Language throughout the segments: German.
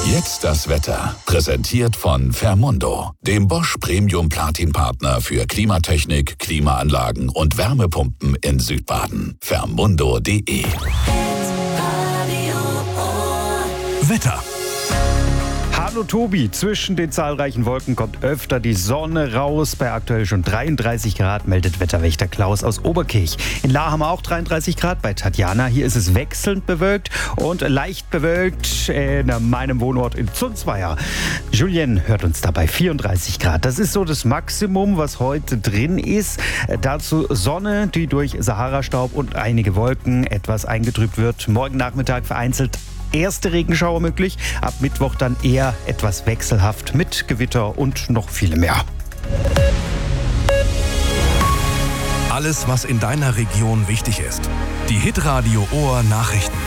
Jetzt das Wetter. Präsentiert von Fermundo, dem Bosch Premium Platin Partner für Klimatechnik, Klimaanlagen und Wärmepumpen in Südbaden. Fermundo.de. Wetter. Hallo Tobi, zwischen den zahlreichen Wolken kommt öfter die Sonne raus. Bei aktuell schon 33 Grad meldet Wetterwächter Klaus aus Oberkirch. In Lahr haben wir auch 33 Grad, bei Tatjana. Hier ist es wechselnd bewölkt und leicht bewölkt in meinem Wohnort in Zunzweier. Julien hört uns dabei 34 Grad. Das ist so das Maximum, was heute drin ist. Dazu Sonne, die durch Sahara-Staub und einige Wolken etwas eingetrübt wird. Morgen Nachmittag vereinzelt erste Regenschauer möglich. Ab Mittwoch dann eher etwas wechselhaft mit Gewitter und noch viel mehr. Alles, was in deiner Region wichtig ist. Die Hitradio Ohr Nachrichten.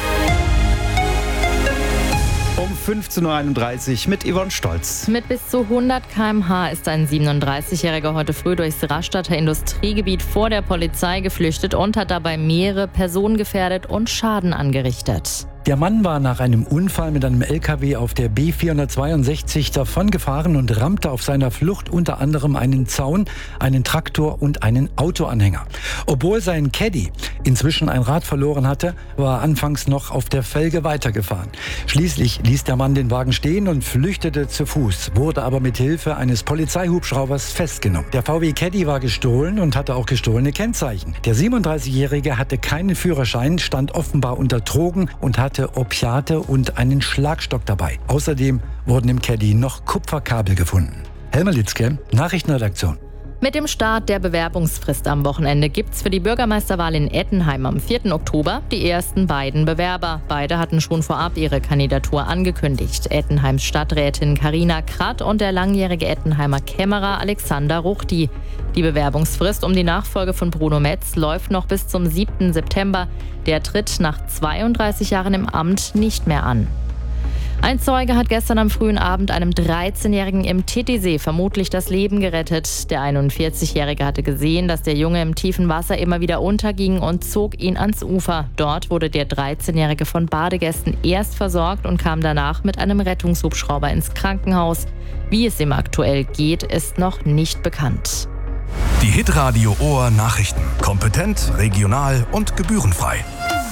Um 15.31 Uhr mit Yvonne Stolz. Mit bis zu 100 km/h ist ein 37-Jähriger heute früh durchs Rastatter Industriegebiet vor der Polizei geflüchtet und hat dabei mehrere Personen gefährdet und Schaden angerichtet. Der Mann war nach einem Unfall mit einem LKW auf der B462 davongefahren und rammte auf seiner Flucht unter anderem einen Zaun, einen Traktor und einen Autoanhänger. Obwohl sein Caddy inzwischen ein Rad verloren hatte, war er anfangs noch auf der Felge weitergefahren. Schließlich ließ der Mann den Wagen stehen und flüchtete zu Fuß, wurde aber mit Hilfe eines Polizeihubschraubers festgenommen. Der VW Caddy war gestohlen und hatte auch gestohlene Kennzeichen. Der 37-Jährige hatte keinen Führerschein, stand offenbar unter Drogen und hatte Opiate und einen Schlagstock dabei. Außerdem wurden im Caddy noch Kupferkabel gefunden. Helmer Litzke, Nachrichtenredaktion. Mit dem Start der Bewerbungsfrist am Wochenende gibt's für die Bürgermeisterwahl in Ettenheim am 4. Oktober die ersten beiden Bewerber. Beide hatten schon vorab ihre Kandidatur angekündigt. Ettenheims Stadträtin Carina Kratt und der langjährige Ettenheimer Kämmerer Alexander Ruchti. Die Bewerbungsfrist um die Nachfolge von Bruno Metz läuft noch bis zum 7. September. Der tritt nach 32 Jahren im Amt nicht mehr an. Ein Zeuge hat gestern am frühen Abend einem 13-Jährigen im Titisee vermutlich das Leben gerettet. Der 41-Jährige hatte gesehen, dass der Junge im tiefen Wasser immer wieder unterging und zog ihn ans Ufer. Dort wurde der 13-Jährige von Badegästen erst versorgt und kam danach mit einem Rettungshubschrauber ins Krankenhaus. Wie es ihm aktuell geht, ist noch nicht bekannt. Die Hitradio Ohr Nachrichten. Kompetent, regional und gebührenfrei.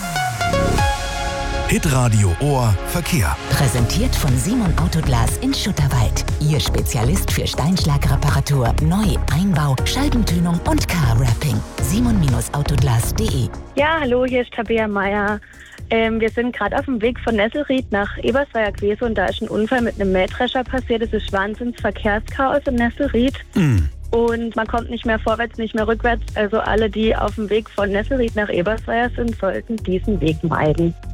Hitradio Ohr Verkehr. Präsentiert von Simon Autoglas in Schutterwald. Ihr Spezialist für Steinschlagreparatur, Neu-, Einbau, Scheibentönung und Car-Wrapping. simon-autoglas.de. Ja, hallo, hier ist Tabea Meier. Wir sind gerade auf dem Weg von Nesselried nach Ebersweier gewesen und da ist ein Unfall mit einem Mähdrescher passiert. Es ist Wahnsinnsverkehrschaos in Nesselried. Und man kommt nicht mehr vorwärts, nicht mehr rückwärts. Also alle, die auf dem Weg von Nesselried nach Ebersweier sind, sollten diesen Weg meiden.